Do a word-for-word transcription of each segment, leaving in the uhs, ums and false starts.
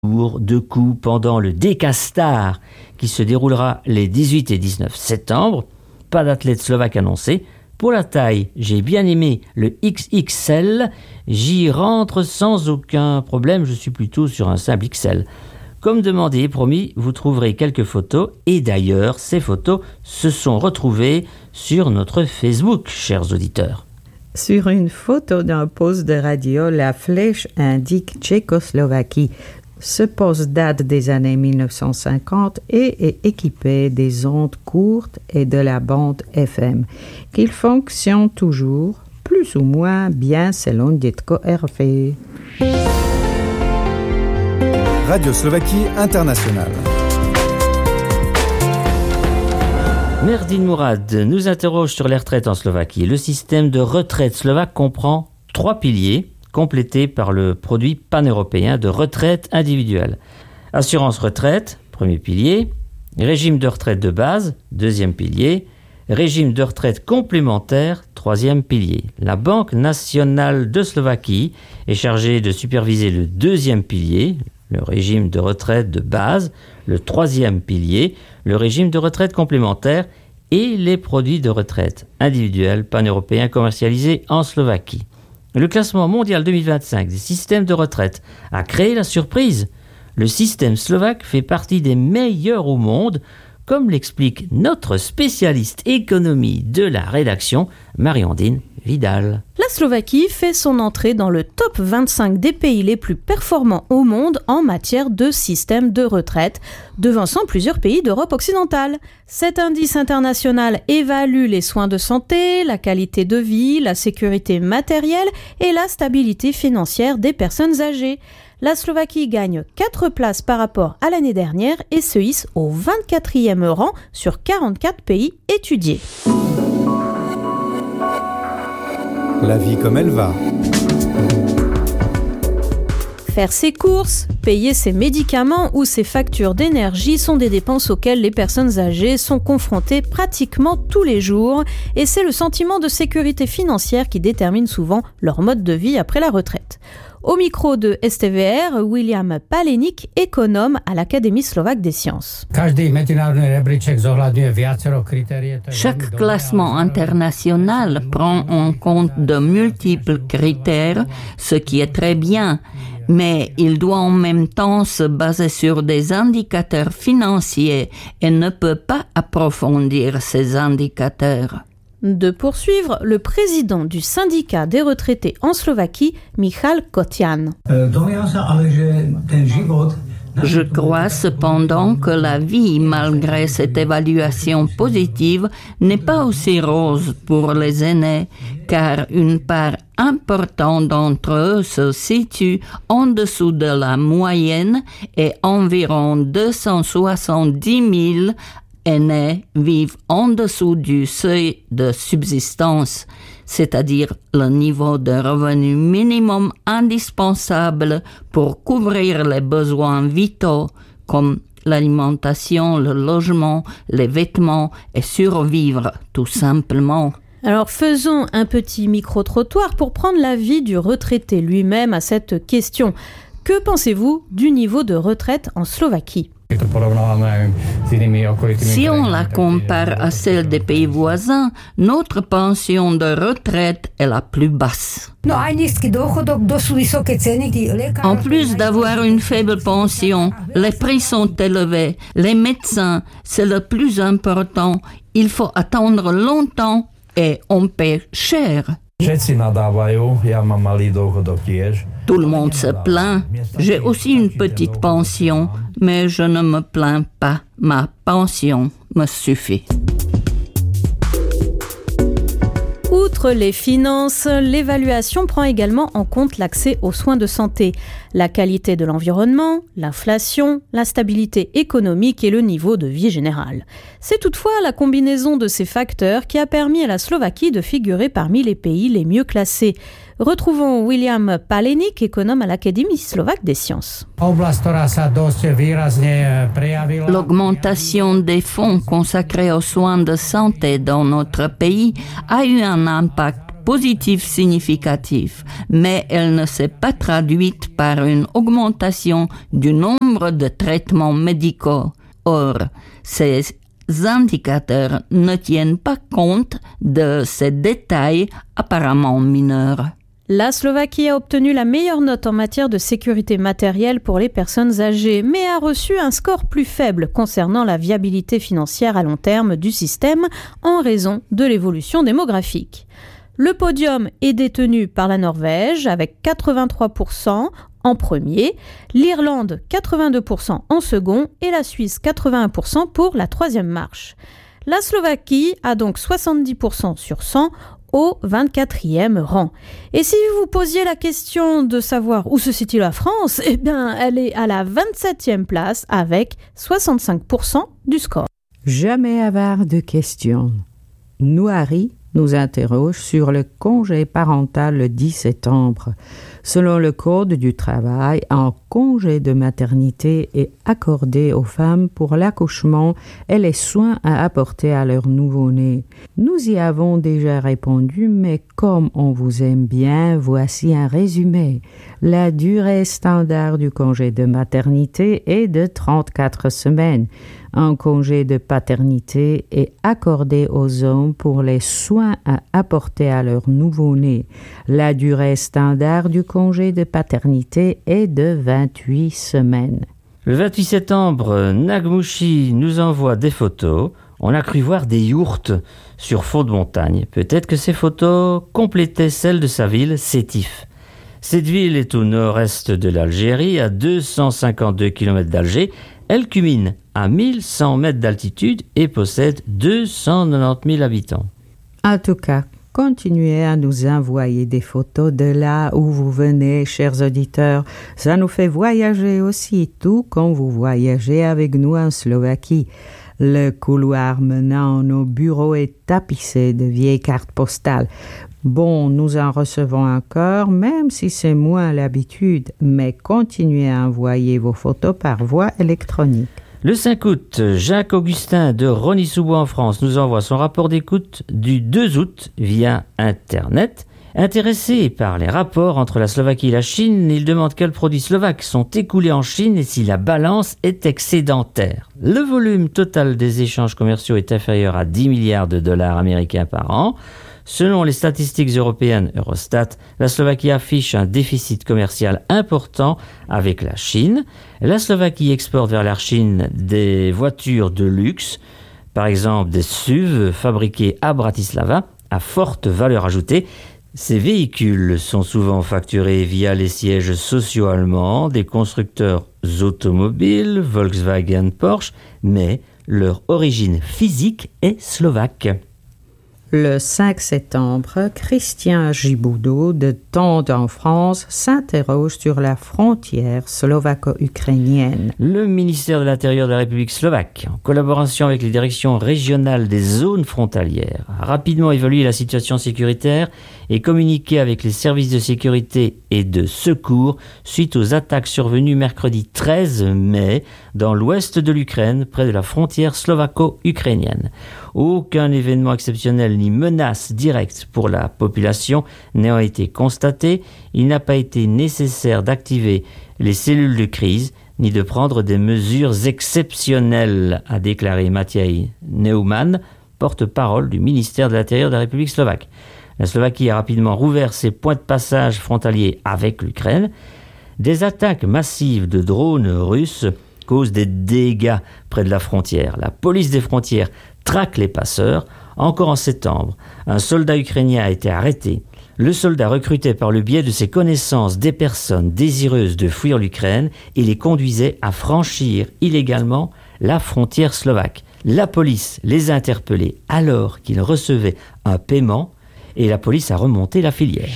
de coups pendant le Decastar qui se déroulera les dix-huit et dix-neuf septembre. Pas d'athlète slovaque annoncé. Pour la taille, j'ai bien aimé le X X L. J'y rentre sans aucun problème, je suis plutôt sur un simple X L. Comme demandé, promis, vous trouverez quelques photos. Et d'ailleurs, ces photos se sont retrouvées sur notre Facebook, chers auditeurs. Sur une photo d'un poste de radio, la flèche indique Tchécoslovaquie. Ce poste date des années mille neuf cent cinquante et est équipé des ondes courtes et de la bande F M, qui fonctionne toujours plus ou moins bien selon Dětko R V. Radio Slovaquie Internationale. Merdin Mourad nous interroge sur les retraites en Slovaquie. Le système de retraite slovaque comprend trois piliers, complété par le produit pan-européen de retraite individuelle. Assurance retraite, premier pilier. Régime de retraite de base, deuxième pilier. Régime de retraite complémentaire, troisième pilier. La Banque nationale de Slovaquie est chargée de superviser le deuxième pilier, le régime de retraite de base, le troisième pilier, le régime de retraite complémentaire et les produits de retraite individuels pan-européens commercialisés en Slovaquie. Le classement mondial deux mille vingt-cinq des systèmes de retraite a créé la surprise. Le système slovaque fait partie des meilleurs au monde, comme l'explique notre spécialiste économie de la rédaction, Marie-Ondine Vidal. La Slovaquie fait son entrée dans le top vingt-cinq des pays les plus performants au monde en matière de système de retraite, devançant plusieurs pays d'Europe occidentale. Cet indice international évalue les soins de santé, la qualité de vie, la sécurité matérielle et la stabilité financière des personnes âgées. La Slovaquie gagne quatre places par rapport à l'année dernière et se hisse au vingt-quatrième rang sur quarante-quatre pays étudiés. La vie comme elle va. Faire ses courses, payer ses médicaments ou ses factures d'énergie sont des dépenses auxquelles les personnes âgées sont confrontées pratiquement tous les jours et c'est le sentiment de sécurité financière qui détermine souvent leur mode de vie après la retraite. Au micro de S T V R, William Paleník, économe à l'Académie slovaque des sciences. Chaque classement international prend en compte de multiples critères, ce qui est très bien, mais il doit en même temps se baser sur des indicateurs financiers et ne peut pas approfondir ces indicateurs. De poursuivre, le président du syndicat des retraités en Slovaquie, Michal Kotian. Je crois cependant que la vie, malgré cette évaluation positive, n'est pas aussi rose pour les aînés, car une part importante d'entre eux se situe en dessous de la moyenne et environ deux cent soixante-dix mille aînés vivent en dessous du seuil de subsistance, c'est-à-dire le niveau de revenu minimum indispensable pour couvrir les besoins vitaux comme l'alimentation, le logement, les vêtements et survivre tout simplement. Alors faisons un petit micro-trottoir pour prendre l'avis du retraité lui-même à cette question. Que pensez-vous du niveau de retraite en Slovaquie ? Si on la compare à celle des pays voisins, notre pension de retraite est la plus basse. En plus d'avoir une faible pension, les prix sont élevés. Les médecins, c'est le plus important. Il faut attendre longtemps et on paie cher. Tout le monde se plaint. J'ai aussi une petite pension, mais je ne me plains pas. Ma pension me suffit. Outre les finances, l'évaluation prend également en compte l'accès aux soins de santé, la qualité de l'environnement, l'inflation, la stabilité économique et le niveau de vie général. C'est toutefois la combinaison de ces facteurs qui a permis à la Slovaquie de figurer parmi les pays les mieux classés. Retrouvons William Paleník, économe à l'Académie slovaque des sciences. L'augmentation des fonds consacrés aux soins de santé dans notre pays a eu un impact positif significatif, mais elle ne s'est pas traduite par une augmentation du nombre de traitements médicaux. Or, ces indicateurs ne tiennent pas compte de ces détails apparemment mineurs. La Slovaquie a obtenu la meilleure note en matière de sécurité matérielle pour les personnes âgées, mais a reçu un score plus faible concernant la viabilité financière à long terme du système en raison de l'évolution démographique. Le podium est détenu par la Norvège avec quatre-vingt-trois pour cent en premier, l'Irlande quatre-vingt-deux pour cent en second et la Suisse quatre-vingt-un pour cent pour la troisième marche. La Slovaquie a donc soixante-dix pour cent sur cent au vingt-quatrième rang. Et si vous posiez la question de savoir où se situe la France, eh bien, elle est à la vingt-septième place avec soixante-cinq pour cent du score. Jamais avare de questions. Nouari nous interroge sur le congé parental le dix septembre. Selon le Code du travail, un congé de maternité est accordé aux femmes pour l'accouchement et les soins à apporter à leur nouveau-né. Nous y avons déjà répondu, mais comme on vous aime bien, voici un résumé. La durée standard du congé de maternité est de trente-quatre semaines. Un congé de paternité est accordé aux hommes pour les soins à apporter à leur nouveau-né. La durée standard du congé de paternité est de vingt-huit semaines. Le vingt-huit septembre, Nagmouchi nous envoie des photos. On a cru voir des yourtes sur fond de montagne. Peut-être que ces photos complétaient celles de sa ville, Sétif. Cette ville est au nord-est de l'Algérie, à deux cent cinquante-deux kilomètres d'Alger. Elle culmine à mille cent mètres d'altitude et possède deux cent quatre-vingt-dix mille habitants. En tout cas, continuez à nous envoyer des photos de là où vous venez, chers auditeurs. Ça nous fait voyager aussi, tout comme vous voyagez avec nous en Slovaquie. Le couloir menant à nos bureaux est tapissé de vieilles cartes postales. Bon, nous en recevons encore, même si c'est moins l'habitude, mais continuez à envoyer vos photos par voie électronique. Le cinq août, Jacques Augustin de Rony-sous-Bois en France nous envoie son rapport d'écoute du deux août via Internet. Intéressé par les rapports entre la Slovaquie et la Chine, il demande quels produits slovaques sont écoulés en Chine et si la balance est excédentaire. Le volume total des échanges commerciaux est inférieur à dix milliards de dollars américains par an. Selon les statistiques européennes Eurostat, la Slovaquie affiche un déficit commercial important avec la Chine. La Slovaquie exporte vers la Chine des voitures de luxe, par exemple des S U V fabriquées à Bratislava, à forte valeur ajoutée. Ces véhicules sont souvent facturés via les sièges sociaux allemands des constructeurs automobiles, Volkswagen, Porsche, mais leur origine physique est slovaque. Le cinq septembre, Christian Giboudot de Tende en France s'interroge sur la frontière slovaco-ukrainienne. Le ministère de l'Intérieur de la République slovaque, en collaboration avec les directions régionales des zones frontalières, a rapidement évalué la situation sécuritaire et communiqué avec les services de sécurité et de secours suite aux attaques survenues mercredi treize mai dans l'ouest de l'Ukraine, près de la frontière slovaco-ukrainienne. Aucun événement exceptionnel ni menace directe pour la population n'ayant été constaté, il n'a pas été nécessaire d'activer les cellules de crise ni de prendre des mesures exceptionnelles, a déclaré Matěj Neumann, porte-parole du ministère de l'Intérieur de la République slovaque. La Slovaquie a rapidement rouvert ses points de passage frontaliers avec l'Ukraine. Des attaques massives de drones russes causent des dégâts près de la frontière. La police des frontières traque les passeurs. Encore en septembre, un soldat ukrainien a été arrêté. Le soldat recrutait par le biais de ses connaissances des personnes désireuses de fuir l'Ukraine et les conduisait à franchir illégalement la frontière slovaque. La police les a interpellés alors qu'ils recevaient un paiement et la police a remonté la filière.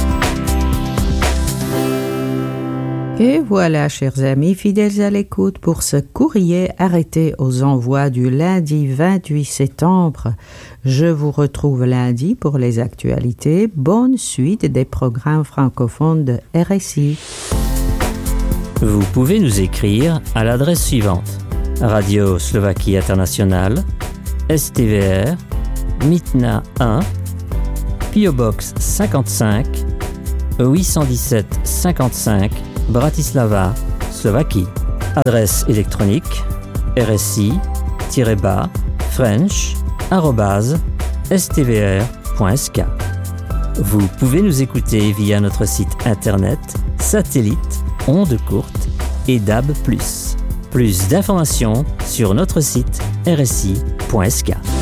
Et voilà, chers amis fidèles à l'écoute, pour ce courrier arrêté aux envois du lundi vingt-huit septembre. Je vous retrouve lundi pour les actualités. Bonne suite des programmes francophones de R S I. Vous pouvez nous écrire à l'adresse suivante: Radio Slovaquie Internationale, S T V R, Mitna un, P O Box cinquante-cinq, huit cent dix-sept cinquante-cinq, Bratislava, Slovaquie. Adresse électronique r s i tiret bas french arobase s t v r point s k. Vous pouvez nous écouter via notre site internet, satellite, ondes courtes et D A B plus. Plus d'informations sur notre site r s i point s k.